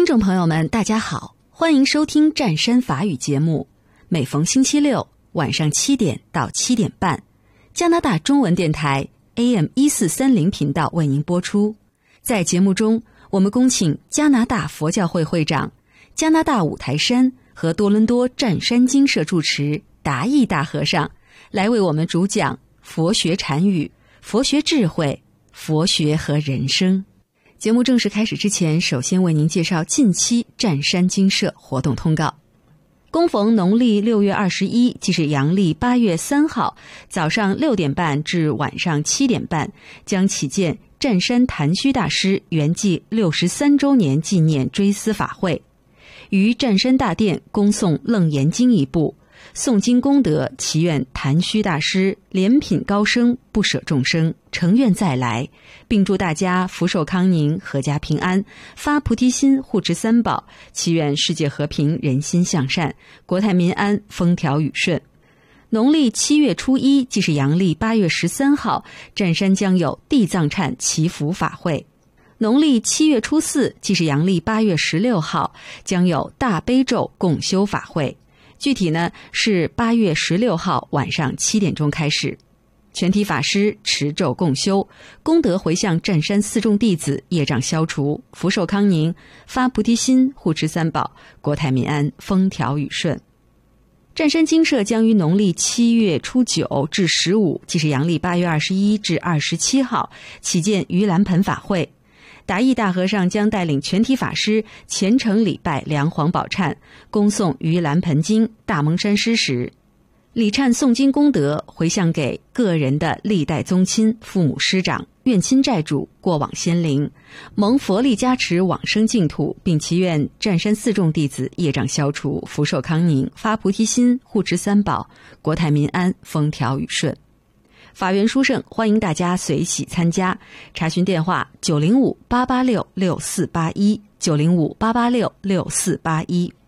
众朋友们大家好，欢迎收听湛山法语节目，每逢星期六晚上7点到7点半，加拿大中文电台 AM1430 频道为您播出。在节目中，我们恭请加拿大佛教会会长、加拿大五台山和多伦多湛山精舍住持达义大和尚来为我们主讲佛学禅语、佛学智慧、佛学和人生。节目正式开始之前，首先为您介绍近期湛山精舍活动通告。恭逢农历6月21，即是阳历8月3号，早上6点半至晚上7点半，将启建湛山谭虚大师圆寂63周年纪念追思法会，于湛山大殿恭诵《楞严经》一部，诵经功德，祈愿谭虚大师莲品高升，不舍众生，成愿再来，并祝大家福寿康宁，阖家平安，发菩提心，护持三宝，祈愿世界和平，人心向善，国泰民安，风调雨顺。农历7月初1，即是阳历8月13号，湛山将有地藏忏祈福法会。农历7月初4，即是阳历8月16号，将有大悲咒共修法会。具体呢是8月16号晚上7点钟开始，全体法师持咒共修，功德回向湛山四众弟子，业障消除，福寿康宁，发菩提心，护持三宝，国泰民安，风调雨顺。湛山精舍将于农历7月初9至15，即是阳历8月21至27号，启建盂兰盆法会。达义大和尚将带领全体法师虔诚礼拜梁皇宝忏，恭诵盂兰盆经、大蒙山施食。礼忏诵经功德回向给个人的历代宗亲、父母师长、怨亲债主、过往先灵，蒙佛力加持往生净土，并祈愿湛山四众弟子业障消除，福寿康宁，发菩提心，护持三宝，国泰民安，风调雨顺。法缘殊胜，欢迎大家随喜参加。查询电话905-886-6481 905-886-6481。